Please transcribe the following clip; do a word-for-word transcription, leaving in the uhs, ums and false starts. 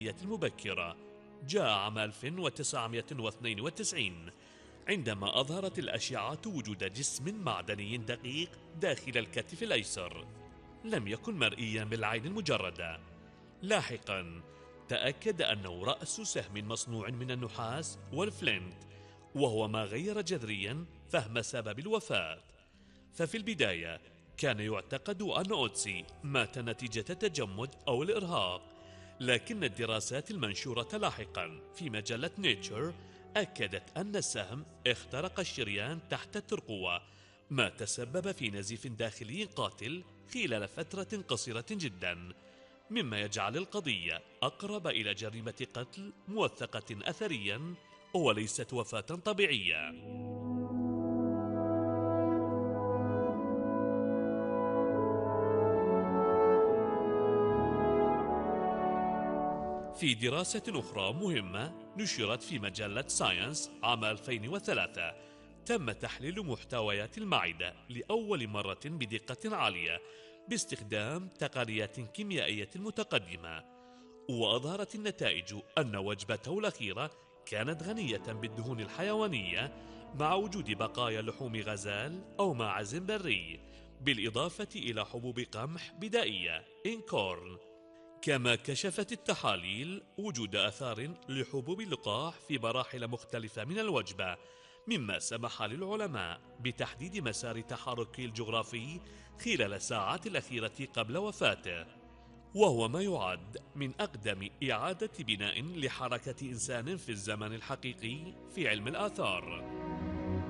المبكرة جاء عام ألف وتسعمائة واثنين وتسعين عندما أظهرت الأشعة وجود جسم معدني دقيق داخل الكتف الأيسر لم يكن مرئيا بالعين المجردة. لاحقا تأكد أنه رأس سهم مصنوع من النحاس والفلنت، وهو ما غير جذريا فهم سبب الوفاة. ففي البداية كان يعتقد أن أوتسي مات نتيجة التجمد أو الإرهاق، لكن الدراسات المنشورة لاحقا في مجلة نيتشر أكدت أن السهم اخترق الشريان تحت الترقوة، ما تسبب في نزيف داخلي قاتل خلال فترة قصيرة جدا، مما يجعل القضية أقرب إلى جريمة قتل موثقة أثريا وليست وفاة طبيعية. في دراسة أخرى مهمة نشرت في مجلة ساينس عام ألفين وثلاثة تم تحليل محتويات المعدة لأول مرة بدقة عالية باستخدام تقنيات كيميائية متقدمة، وأظهرت النتائج أن وجبته الأخيرة كانت غنية بالدهون الحيوانية مع وجود بقايا لحوم غزال أو ماعز بري، بالإضافة إلى حبوب قمح بدائية إنكورن. كما كشفت التحاليل وجود أثار لحبوب اللقاح في مراحل مختلفة من الوجبة، مما سمح للعلماء بتحديد مسار تحركه الجغرافي خلال الساعات الأخيرة قبل وفاته، وهو ما يعد من أقدم إعادة بناء لحركة إنسان في الزمن الحقيقي في علم الآثار.